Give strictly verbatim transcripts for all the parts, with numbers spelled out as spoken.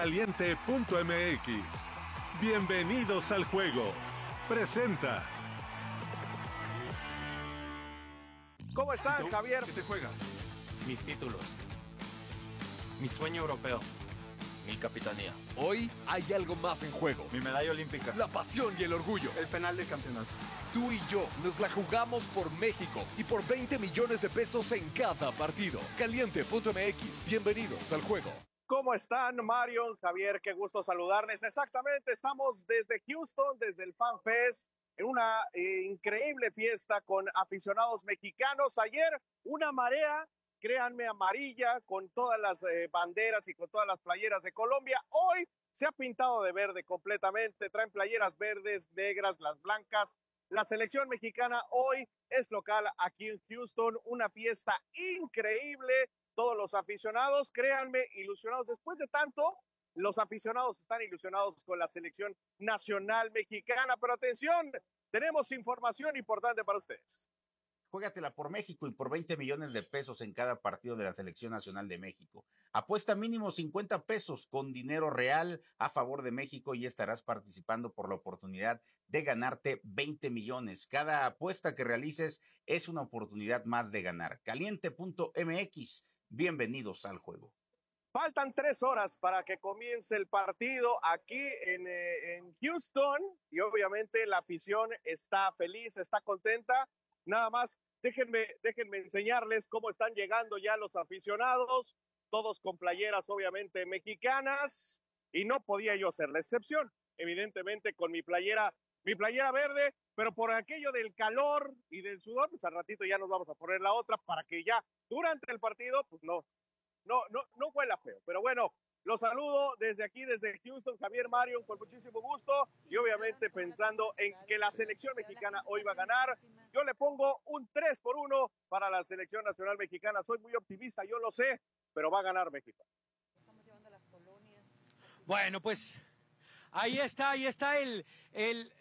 Caliente punto m x. Bienvenidos al juego. Presenta. ¿Cómo están, Javier? ¿Qué te juegas? Mis títulos. Mi sueño europeo. Mi capitanía. Hoy hay algo más en juego. Mi medalla olímpica. La pasión y el orgullo. El penal del campeonato. Tú y yo nos la jugamos por México y por veinte millones de pesos en cada partido. Caliente punto m x. Bienvenidos al juego. ¿Cómo están, Marion, Javier? Qué gusto saludarles. Exactamente, estamos desde Houston, desde el Fan Fest, en una eh, increíble fiesta con aficionados mexicanos. Ayer, una marea, créanme, amarilla, con todas las eh, banderas y con todas las playeras de Colombia. Hoy se ha pintado de verde completamente. Traen playeras verdes, negras, las blancas. La selección mexicana hoy es local aquí en Houston. Una fiesta increíble. Todos los aficionados, créanme, ilusionados. Después de tanto, los aficionados están ilusionados con la selección nacional mexicana. Pero atención, tenemos información importante para ustedes. Juégatela por México y por veinte millones de pesos en cada partido de la Selección Nacional de México. Apuesta mínimo cincuenta pesos con dinero real a favor de México y estarás participando por la oportunidad de ganarte veinte millones. Cada apuesta que realices es una oportunidad más de ganar. Caliente punto m x. Bienvenidos al juego. Faltan tres horas para que comience el partido aquí en, eh, en Houston y obviamente la afición está feliz, está contenta. Nada más, déjenme, déjenme enseñarles cómo están llegando ya los aficionados, todos con playeras obviamente mexicanas, y no podía yo ser la excepción, evidentemente con mi playera, mi playera verde, pero por aquello del calor y del sudor, pues al ratito ya nos vamos a poner la otra para que ya durante el partido, pues no, no, no, no huela feo. Pero bueno, los saludo desde aquí, desde Houston, Javier, Marion, con muchísimo gusto y obviamente pensando en que la selección mexicana hoy va a ganar. Yo le pongo un tres por uno para la selección nacional mexicana. Soy muy optimista, yo lo sé, pero va a ganar México. Estamos llevando las colonias. Bueno, pues ahí está, ahí está el... el...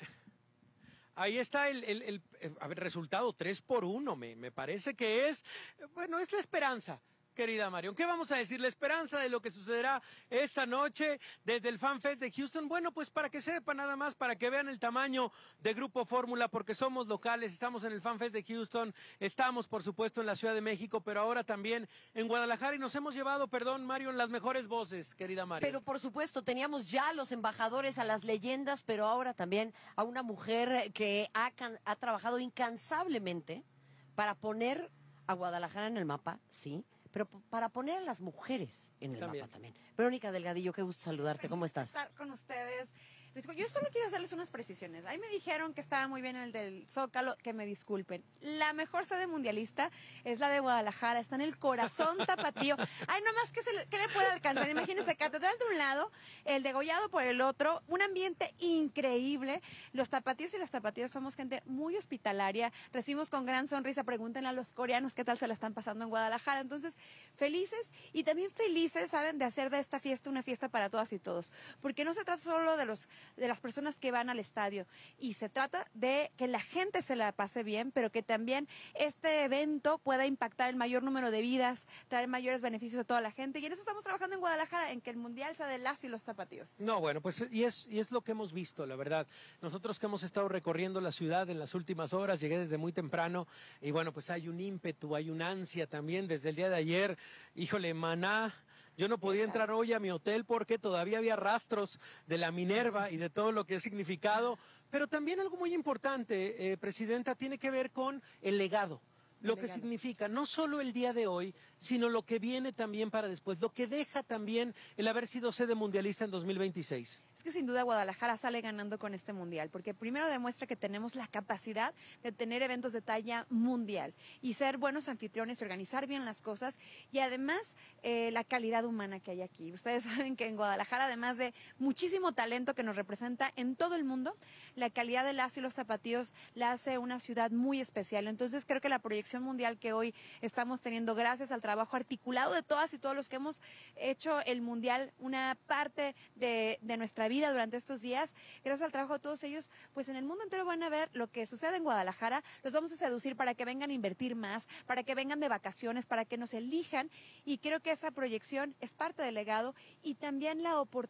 Ahí está el, el, el, el a ver, resultado tres por uno, me, me parece que es, bueno, es la esperanza, querida Marion. ¿Qué vamos a decir? La esperanza de lo que sucederá esta noche desde el Fan Fest de Houston. Bueno, pues para que sepan nada más, para que vean el tamaño de Grupo Fórmula, porque somos locales, estamos en el Fan Fest de Houston, estamos por supuesto en la Ciudad de México, pero ahora también en Guadalajara y nos hemos llevado, perdón, Marion, las mejores voces, querida Marion. Pero por supuesto, teníamos ya a los embajadores, a las leyendas, pero ahora también a una mujer que ha, ha trabajado incansablemente para poner a Guadalajara en el mapa, sí, pero para poner a las mujeres en el también. mapa también. Verónica Delgadillo, qué gusto saludarte, ¿cómo estás? Estar con ustedes. Yo solo quiero hacerles unas precisiones. Ahí me dijeron que estaba muy bien el del Zócalo, que me disculpen. La mejor sede mundialista es la de Guadalajara, está en el corazón tapatío. Ay, nomás que, se le, que le puede alcanzar. Imagínense, catedral de un lado, el degollado por el otro, un ambiente increíble. Los tapatíos y las tapatías somos gente muy hospitalaria, recibimos con gran sonrisa, pregúntenle a los coreanos qué tal se la están pasando en Guadalajara. Entonces, felices y también felices, ¿saben?, de hacer de esta fiesta una fiesta para todas y todos. Porque no se trata solo de los de las personas que van al estadio y se trata de que la gente se la pase bien, pero que también este evento pueda impactar el mayor número de vidas, traer mayores beneficios a toda la gente, y en eso estamos trabajando en Guadalajara, en que el mundial sea de las y los tapatíos. No, bueno, pues y es, y es lo que hemos visto, la verdad. Nosotros que hemos estado recorriendo la ciudad en las últimas horas, llegué desde muy temprano y bueno, pues hay un ímpetu, hay una ansia también desde el día de ayer. Híjole, Maná. Yo no podía entrar hoy a mi hotel porque todavía había rastros de la Minerva y de todo lo que ha significado, pero también algo muy importante, eh, Presidenta, tiene que ver con el legado. Lo que significa no solo el día de hoy, sino lo que viene también para después, lo que deja también el haber sido sede mundialista en dos mil veintiséis. Es que sin duda Guadalajara sale ganando con este mundial, porque primero demuestra que tenemos la capacidad de tener eventos de talla mundial y ser buenos anfitriones y organizar bien las cosas, y además eh, la calidad humana que hay aquí. Ustedes saben que en Guadalajara, además de muchísimo talento que nos representa en todo el mundo, la calidad de las y los tapatíos la hace una ciudad muy especial. Entonces creo que la proyección mundial que hoy estamos teniendo, gracias al trabajo articulado de todas y todos los que hemos hecho el mundial una parte de, de nuestra vida durante estos días, gracias al trabajo de todos ellos, pues en el mundo entero van a ver lo que sucede en Guadalajara. Los vamos a seducir para que vengan a invertir más, para que vengan de vacaciones, para que nos elijan, y creo que esa proyección es parte del legado y también la oportunidad